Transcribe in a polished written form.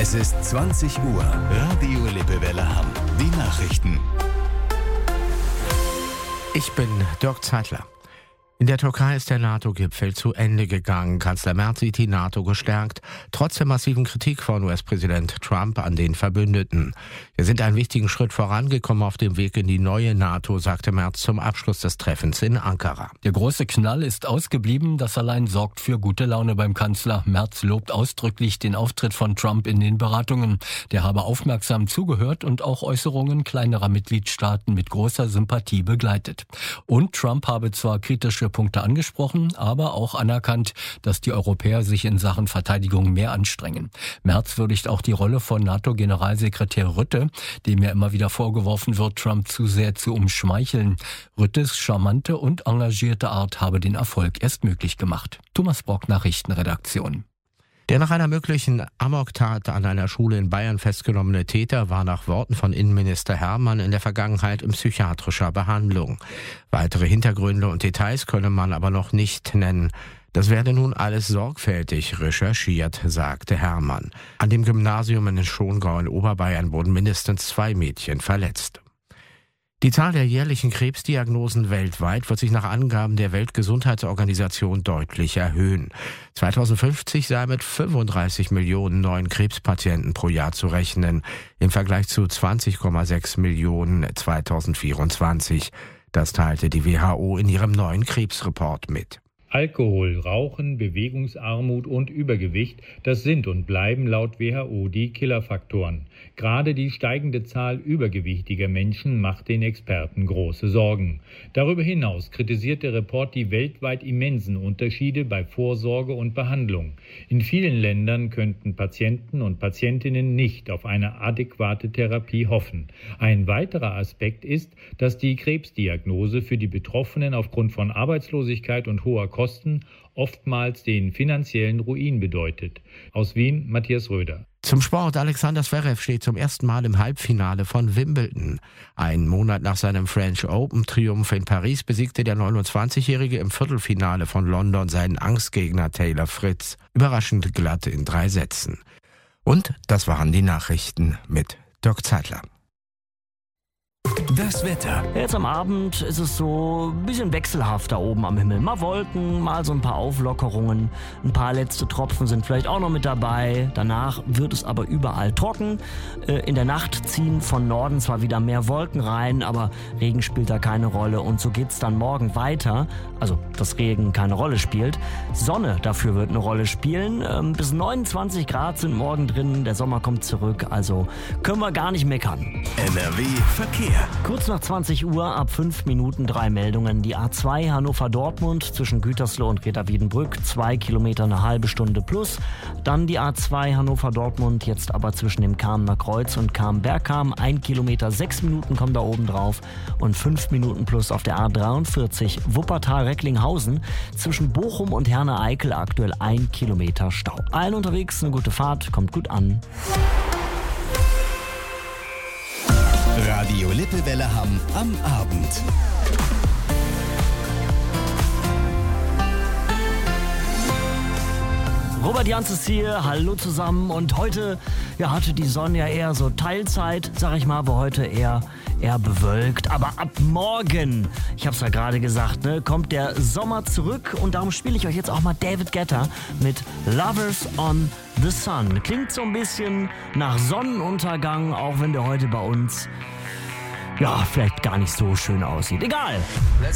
Es ist 20 Uhr. Radio Lippewelle Hamm. Die Nachrichten. Ich bin Dirk Zeitler. In der Türkei ist der NATO-Gipfel zu Ende gegangen. Kanzler Merz sieht die NATO gestärkt, trotz der massiven Kritik von US-Präsident Trump an den Verbündeten. Wir sind einen wichtigen Schritt vorangekommen auf dem Weg in die neue NATO, sagte Merz zum Abschluss des Treffens in Ankara. Der große Knall ist ausgeblieben, das allein sorgt für gute Laune beim Kanzler. Merz lobt ausdrücklich den Auftritt von Trump in den Beratungen. Der habe aufmerksam zugehört und auch Äußerungen kleinerer Mitgliedstaaten mit großer Sympathie begleitet. Und Trump habe zwar kritische Punkte angesprochen, aber auch anerkannt, dass die Europäer sich in Sachen Verteidigung mehr anstrengen. Merz würdigt auch die Rolle von NATO-Generalsekretär Rutte, dem ja immer wieder vorgeworfen wird, Trump zu sehr zu umschmeicheln. Ruttes charmante und engagierte Art habe den Erfolg erst möglich gemacht. Thomas Brock, Nachrichtenredaktion. Der nach einer möglichen Amoktat an einer Schule in Bayern festgenommene Täter war nach Worten von Innenminister Hermann in der Vergangenheit in psychiatrischer Behandlung. Weitere Hintergründe und Details könne man aber noch nicht nennen. Das werde nun alles sorgfältig recherchiert, sagte Hermann. An dem Gymnasium in Schongau in Oberbayern wurden mindestens 2 Mädchen verletzt. Die Zahl der jährlichen Krebsdiagnosen weltweit wird sich nach Angaben der Weltgesundheitsorganisation deutlich erhöhen. 2050 sei mit 35 Millionen neuen Krebspatienten pro Jahr zu rechnen, im Vergleich zu 20,6 Millionen 2024. Das teilte die WHO in ihrem neuen Krebsreport mit. Alkohol, Rauchen, Bewegungsarmut und Übergewicht, das sind und bleiben laut WHO die Killerfaktoren. Gerade die steigende Zahl übergewichtiger Menschen macht den Experten große Sorgen. Darüber hinaus kritisiert der Report die weltweit immensen Unterschiede bei Vorsorge und Behandlung. In vielen Ländern könnten Patienten und Patientinnen nicht auf eine adäquate Therapie hoffen. Ein weiterer Aspekt ist, dass die Krebsdiagnose für die Betroffenen aufgrund von Arbeitslosigkeit und hoher Kosten oftmals den finanziellen Ruin bedeutet. Aus Wien, Matthias Röder. Zum Sport. Alexander Zverev steht zum ersten Mal im Halbfinale von Wimbledon. Einen Monat nach seinem French Open-Triumph in Paris besiegte der 29-Jährige im Viertelfinale von London seinen Angstgegner Taylor Fritz. Überraschend glatt in 3 Sätzen. Und das waren die Nachrichten mit Dirk Zeitler. Das Wetter. Jetzt am Abend ist es so ein bisschen wechselhaft da oben am Himmel. Mal Wolken, mal so ein paar Auflockerungen. Ein paar letzte Tropfen sind vielleicht auch noch mit dabei. Danach wird es aber überall trocken. In der Nacht ziehen von Norden zwar wieder mehr Wolken rein, aber Regen spielt da keine Rolle. Und so geht's dann morgen weiter. Also, dass Regen keine Rolle spielt. Sonne dafür wird eine Rolle spielen. Bis 29 Grad sind morgen drin. Der Sommer kommt zurück. Also können wir gar nicht meckern. NRW Verkehr. Kurz nach 20 Uhr, ab 5 Minuten 3 Meldungen. Die A2 Hannover-Dortmund zwischen Gütersloh und Reda-Wiedenbrück, 2 Kilometer eine halbe Stunde plus. Dann die A2 Hannover-Dortmund, jetzt aber zwischen dem Kamener Kreuz und Kamen-Bergkam, 1 Kilometer, 6 Minuten kommen da oben drauf und 5 Minuten plus auf der A43 Wuppertal-Recklinghausen zwischen Bochum und Herne-Eickel, aktuell 1 Kilometer Stau. Allen unterwegs eine gute Fahrt, kommt gut an. Radio Lippewelle Hamm am Abend. Robert Janz ist hier, hallo zusammen, und heute hatte die Sonne ja eher so Teilzeit, sag ich mal, aber heute eher bewölkt. Aber ab morgen, ich hab's ja gerade gesagt, kommt der Sommer zurück, und darum spiele ich euch jetzt auch mal David Guetta mit Lovers on the Sun. Klingt so ein bisschen nach Sonnenuntergang, auch wenn der heute bei uns vielleicht gar nicht so schön aussieht. Egal.